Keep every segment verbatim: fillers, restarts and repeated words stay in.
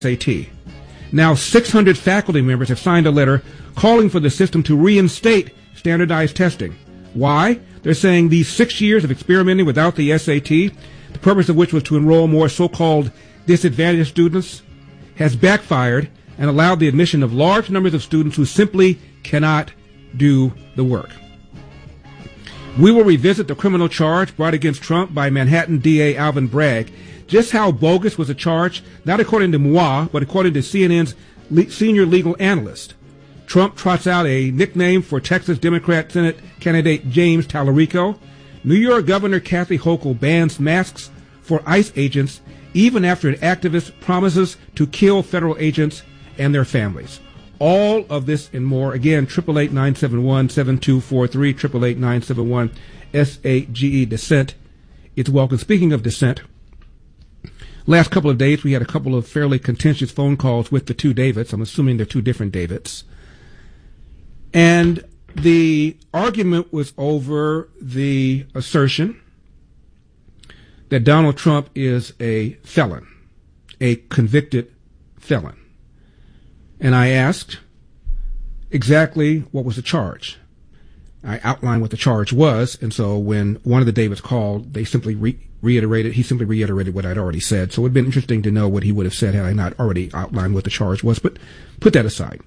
S A T. Now, six hundred faculty members have signed a letter calling for the system to reinstate standardized testing. Why? They're saying these six years of experimenting without the S A T, the purpose of which was to enroll more so-called disadvantaged students, has backfired and allowed the admission of large numbers of students who simply cannot do the work. We will revisit the criminal charge brought against Trump by Manhattan D A Alvin Bragg. Just how bogus was the charge, not according to moi, but according to C N N's le- senior legal analyst. Trump trots out a nickname for Texas Democrat Senate candidate James Tallarico. New York Governor Kathy Hochul bans masks for ICE agents even after an activist promises to kill federal agents and their families. All of this and more. Again, eight eight eight, nine seven one, seven two four three, eight eight eight, nine seven one, S A G E, Dissent. It's welcome. Speaking of dissent, last couple of days we had a couple of fairly contentious phone calls with the two Davids. I'm assuming they're two different Davids. And the argument was over the assertion that Donald Trump is a felon, a convicted felon. And I asked exactly what was the charge. I outlined what the charge was, and so when one of the Davids called, they simply re- reiterated, he simply reiterated what I'd already said. So it would have been interesting to know what he would have said had I not already outlined what the charge was, but put that aside.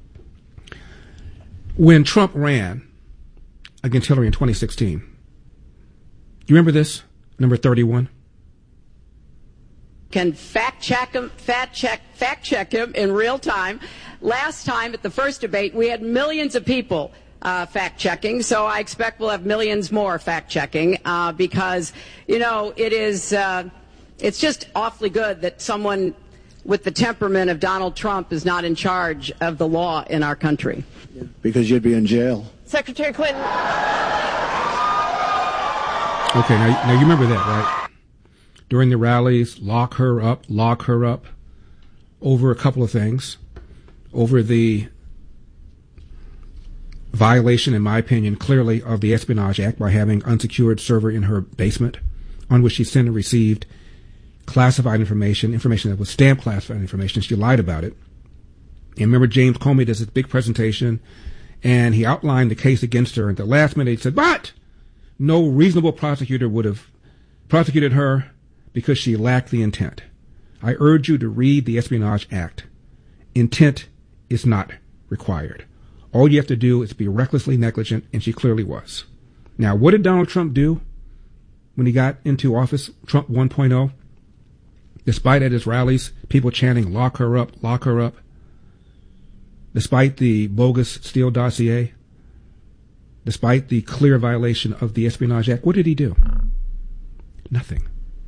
When Trump ran against Hillary in twenty sixteen, do you remember this? Number thirty-one? Can fact check him, fact check, fact check him in real time. Last time at the first debate, we had millions of people uh, fact checking, so I expect we'll have millions more fact checking uh, because, you know, it is, uh, it's just awfully good that someone with the temperament of Donald Trump is not in charge of the law in our country. Because you'd be in jail. Secretary Clinton. Okay, now, now you remember that, right? During the rallies, lock her up, lock her up, over a couple of things. Over the violation, in my opinion, clearly of the Espionage Act by having unsecured server in her basement on which she sent and received classified information, information that was stamped classified information. She lied about it. And remember, James Comey does this big presentation, and he outlined the case against her. And at the last minute, he said, but no reasonable prosecutor would have prosecuted her because she lacked the intent. I urge you to read the Espionage Act. Intent is not required. All you have to do is be recklessly negligent, and she clearly was. Now, what did Donald Trump do when he got into office, Trump one point oh? Despite at his rallies, people chanting, lock her up, lock her up. Despite the bogus Steele dossier, despite the clear violation of the Espionage Act, what did he do? Nothing.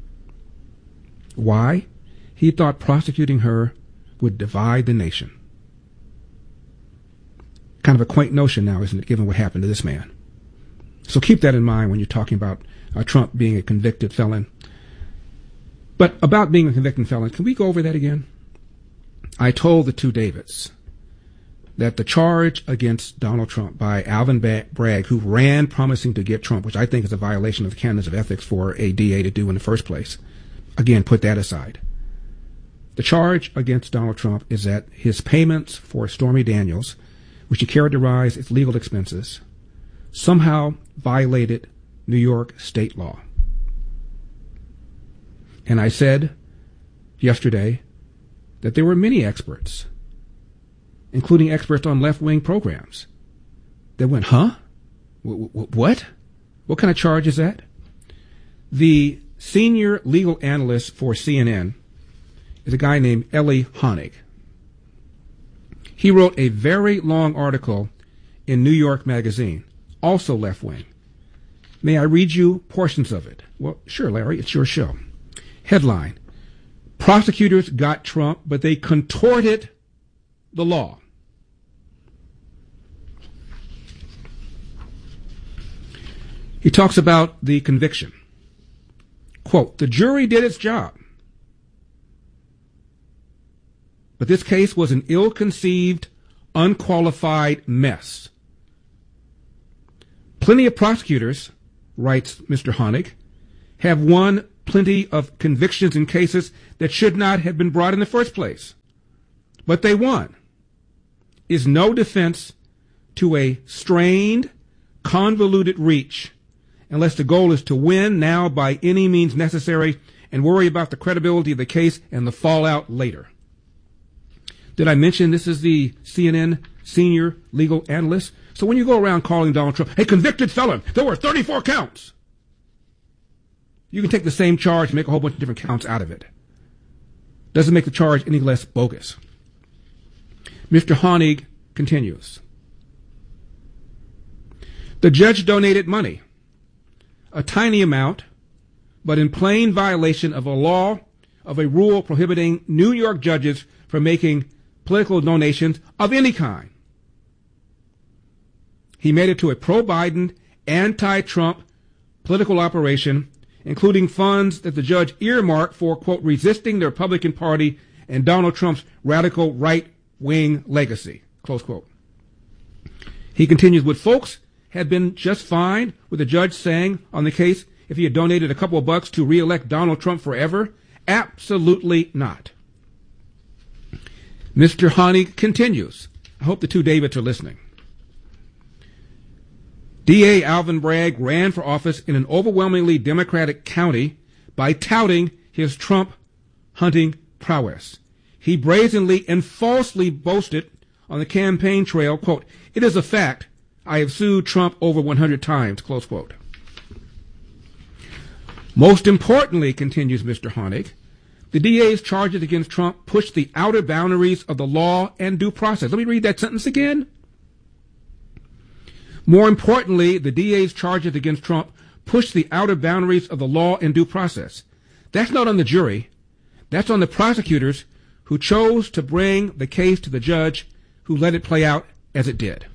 Why? He thought prosecuting her would divide the nation. Kind of a quaint notion now, isn't it, given what happened to this man? So keep that in mind when you're talking about uh, Trump being a convicted felon. But about being a convicted felon, can we go over that again? I told the two Davids that the charge against Donald Trump by Alvin Bragg, who ran promising to get Trump, which I think is a violation of the canons of ethics for a D A to do in the first place. Again, put that aside. The charge against Donald Trump is that his payments for Stormy Daniels, which he characterized as legal expenses, somehow violated New York state law. And I said yesterday that there were many experts, including experts on left-wing programs, that went, huh? W- w- what? What kind of charge is that? The senior legal analyst for C N N is a guy named Elie Honig. He wrote a very long article in New York Magazine, also left-wing. May I read you portions of it? Well, sure, Larry, it's your show. Headline: Prosecutors got Trump, but they contorted the law. He talks about the conviction. Quote, the jury did its job, but this case was an ill-conceived, unqualified mess. Plenty of prosecutors, writes Mister Honig, have won plenty of convictions in cases that should not have been brought in the first place. But they won. Is no defense to a strained, convoluted reach unless the goal is to win now by any means necessary and worry about the credibility of the case and the fallout later. Did I mention this is the C N N senior legal analyst? So when you go around calling Donald Trump a convicted felon, there were thirty-four counts. You can take the same charge and make a whole bunch of different counts out of it. Doesn't make the charge any less bogus. Mister Honig continues. The judge donated money, a tiny amount, but in plain violation of a law, of a rule prohibiting New York judges from making political donations of any kind. He made it to a pro-Biden, anti-Trump political operation, including funds that the judge earmarked for, quote, resisting the Republican Party and Donald Trump's radical right-wing legacy, close quote. He continues, would folks have been just fine with the judge saying on the case if he had donated a couple of bucks to re-elect Donald Trump forever? Absolutely not. Mister Honig continues. I hope the two Davids are listening. D A Alvin Bragg ran for office in an overwhelmingly Democratic county by touting his Trump hunting prowess. He brazenly and falsely boasted on the campaign trail, quote, it is a fact, I have sued Trump over one hundred times, close quote. Most importantly, continues Mister Honig, the D A's charges against Trump pushed the outer boundaries of the law and due process. Let me read that sentence again. More importantly, the D A's charges against Trump pushed the outer boundaries of the law and due process. That's not on the jury. That's on the prosecutors who chose to bring the case to the judge who let it play out as it did.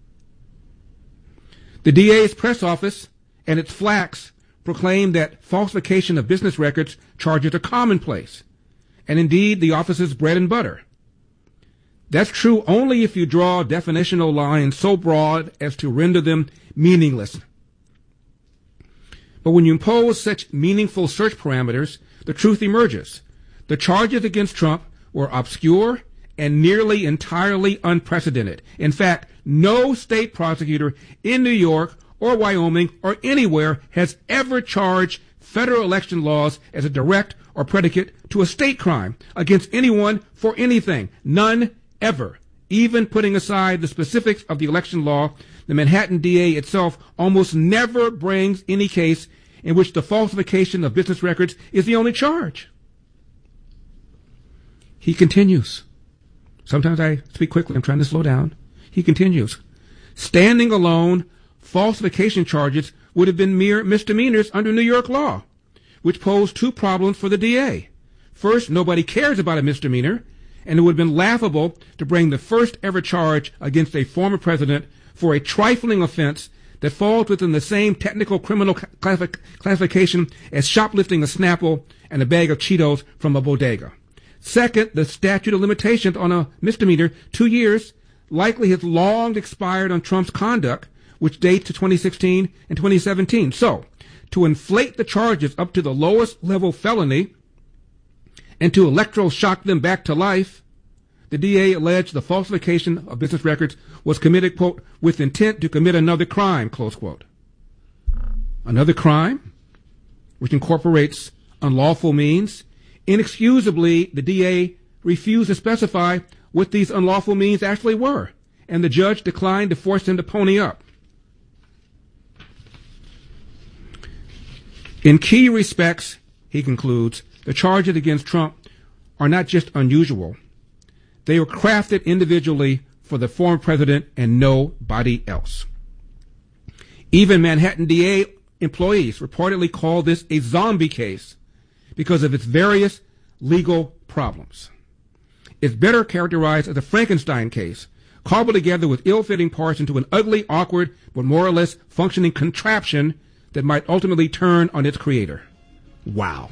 The D A's press office and its flacks proclaimed that falsification of business records charges are commonplace, and indeed the office's bread and butter. That's true only if you draw definitional lines so broad as to render them meaningless. But when you impose such meaningful search parameters, the truth emerges. The charges against Trump were obscure and nearly entirely unprecedented. In fact, no state prosecutor in New York or Wyoming or anywhere has ever charged federal election laws as a direct or predicate to a state crime against anyone for anything. None ever. Even putting aside the specifics of the election law, the Manhattan D A itself almost never brings any case in which the falsification of business records is the only charge. He continues. Sometimes I speak quickly. I'm trying to slow down. He continues. Standing alone, falsification charges would have been mere misdemeanors under New York law, which posed two problems for the D A. First, nobody cares about a misdemeanor, and it would have been laughable to bring the first ever charge against a former president for a trifling offense that falls within the same technical criminal classif- classification as shoplifting a Snapple and a bag of Cheetos from a bodega. Second, the statute of limitations on a misdemeanor, two years, likely has long expired on Trump's conduct, which dates to twenty sixteen and twenty seventeen. So, to inflate the charges up to the lowest level felony and to electroshock them back to life, the D A alleged the falsification of business records was committed, quote, with intent to commit another crime, close quote. Another crime, which incorporates unlawful means. Inexcusably, the D A refused to specify what these unlawful means actually were, and the judge declined to force him to pony up. In key respects, he concludes, the charges against Trump are not just unusual. They were crafted individually for the former president and nobody else. Even Manhattan D A employees reportedly call this a zombie case because of its various legal problems. It's better characterized as a Frankenstein case, cobbled together with ill-fitting parts into an ugly, awkward, but more or less functioning contraption that might ultimately turn on its creator. Wow.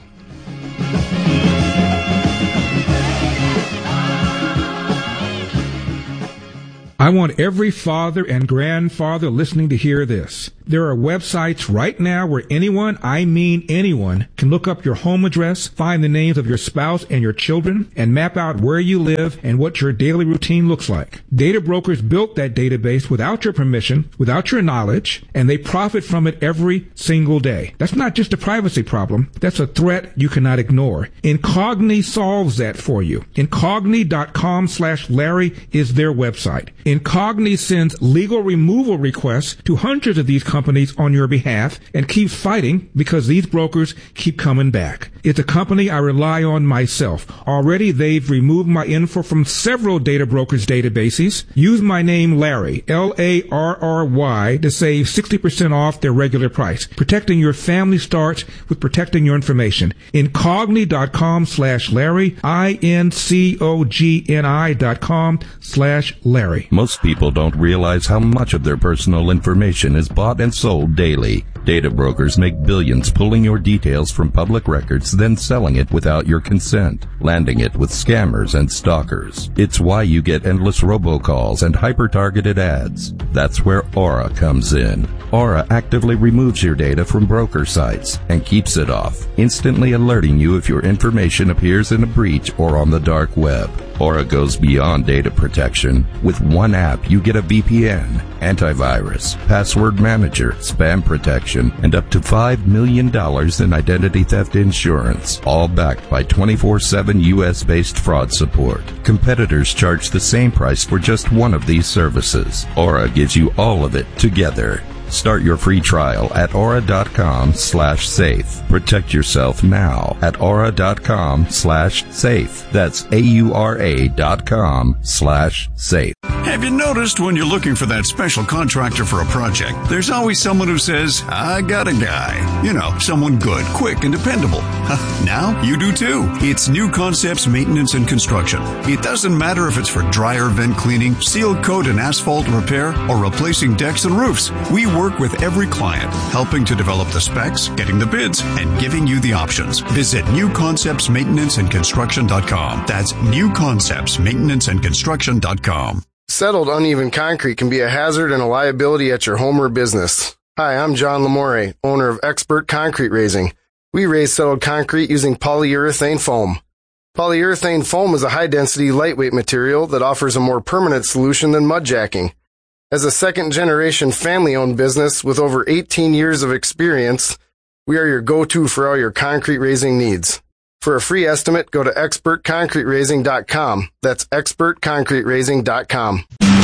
I want every father and grandfather listening to hear this. There are websites right now where anyone, I mean anyone, can look up your home address, find the names of your spouse and your children, and map out where you live and what your daily routine looks like. Data brokers built that database without your permission, without your knowledge, and they profit from it every single day. That's not just a privacy problem. That's a threat you cannot ignore. Incogni solves that for you. Incogni.com slash Larry is their website. Incogni sends legal removal requests to hundreds of these companies on your behalf and keeps fighting because these brokers keep coming back. It's a company I rely on myself. Already they've removed my info from several data brokers' databases. Use my name Larry, L A R R Y, to save sixty percent off their regular price. Protecting your family starts with protecting your information. Incogni.com slash Larry, I N C O G N I dot com slash Larry. Most people don't realize how much of their personal information is bought and sold daily. Data brokers make billions pulling your details from public records, then selling it without your consent, landing it with scammers and stalkers. It's why you get endless robocalls and hyper-targeted ads. That's where Aura comes in. Aura actively removes your data from broker sites and keeps it off, instantly alerting you if your information appears in a breach or on the dark web. Aura goes beyond data protection. With one app, you get a V P N, antivirus, password manager, spam protection, and up to five million dollars in identity theft insurance, all backed by twenty-four seven U S-based fraud support. Competitors charge the same price for just one of these services. Aura gives you all of it together. Start your free trial at aura.com slash safe. Protect yourself now at aura.com slash safe. That's A-U-R-A dot com slash safe. Have you noticed when you're looking for that special contractor for a project, there's always someone who says, I got a guy. You know, someone good, quick, and dependable. Now you do too. It's New Concepts Maintenance and Construction. It doesn't matter if it's for dryer vent cleaning, seal coat and asphalt repair, or replacing decks and roofs. We work with every client, helping to develop the specs, getting the bids, and giving you the options. Visit new concepts maintenance and construction dot com. That's new concepts maintenance and construction dot com. Settled uneven concrete can be a hazard and a liability at your home or business. Hi, I'm John Lamore, owner of Expert Concrete Raising. We raise settled concrete using polyurethane foam. Polyurethane foam is a high-density, lightweight material that offers a more permanent solution than mud jacking. As a second-generation family-owned business with over eighteen years of experience, we are your go-to for all your concrete raising needs. For a free estimate, go to expert concrete raising dot com. That's expert concrete raising dot com.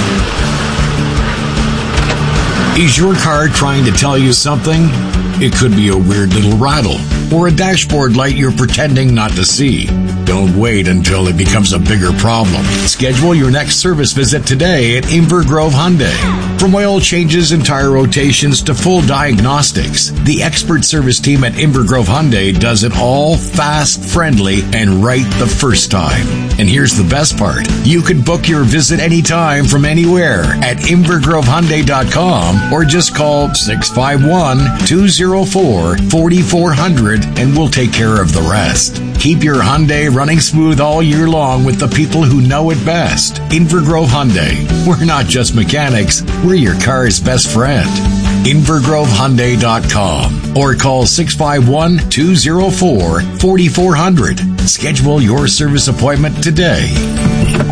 Is your car trying to tell you something? It could be a weird little rattle or a dashboard light you're pretending not to see. Don't wait until it becomes a bigger problem. Schedule your next service visit today at Inver Grove Hyundai. From oil changes and tire rotations to full diagnostics, the expert service team at Inver Grove Hyundai does it all fast, friendly, and right the first time. And here's the best part. You can book your visit anytime from anywhere at inver grove hyundai dot com or just call six five one, two zero four, four four zero zero and we'll take care of the rest. Keep your Hyundai running smooth all year long with the people who know it best. Inver Grove Hyundai. We're not just mechanics, we're your car's best friend. inver grove hyundai dot com or call six five one, two zero four, four four zero zero. Schedule your service appointment today.